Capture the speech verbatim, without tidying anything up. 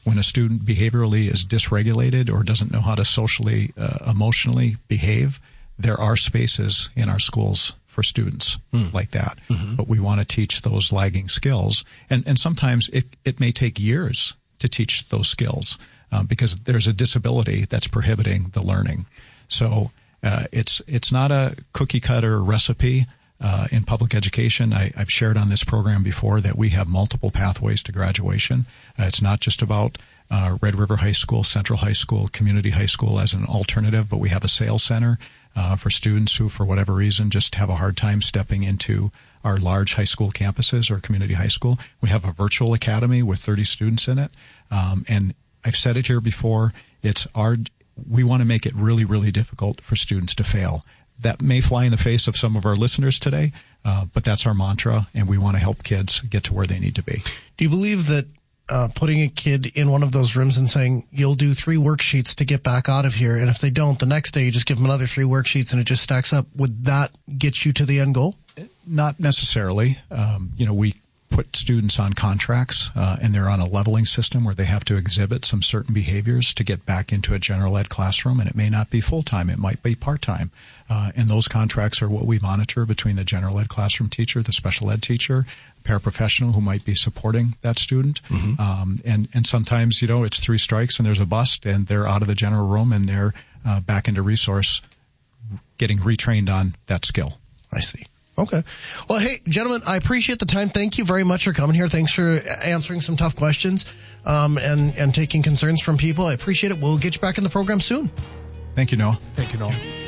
when a student behaviorally is dysregulated or doesn't know how to socially, uh, emotionally behave, there are spaces in our schools for students mm. like that. Mm-hmm. But we want to teach those lagging skills. And, and sometimes it, it may take years to teach those skills um, because there's a disability that's prohibiting the learning. So uh, it's it's not a cookie-cutter recipe. Uh, in public education, I, I've shared on this program before that we have multiple pathways to graduation. Uh, it's not just about uh, Red River High School, Central High School, Community High School as an alternative, but we have a sales center uh, for students who, for whatever reason, just have a hard time stepping into our large high school campuses or community high school. We have a virtual academy with thirty students in it. Um, and I've said it here before, it's our, we want to make it really, really difficult for students to fail. That may fly in the face of some of our listeners today, uh, but that's our mantra, and we want to help kids get to where they need to be. Do you believe that uh, putting a kid in one of those rooms and saying, you'll do three worksheets to get back out of here, and if they don't, the next day you just give them another three worksheets and it just stacks up, would that get you to the end goal? Not necessarily. Um, you know, we put students on contracts, uh, and they're on a leveling system where they have to exhibit some certain behaviors to get back into a general ed classroom, and it may not be full-time. It might be part-time. Uh, and those contracts are what we monitor between the general ed classroom teacher, the special ed teacher, paraprofessional who might be supporting that student. Mm-hmm. Um, and, and sometimes, you know, it's three strikes and there's a bust and they're out of the general room and they're uh, back into resource getting retrained on that skill. I see. Okay. Well, hey, gentlemen, I appreciate the time. Thank you very much for coming here. Thanks for answering some tough questions um, and, and taking concerns from people. I appreciate it. We'll get you back in the program soon. Thank you, Noah. Thank you, Noah.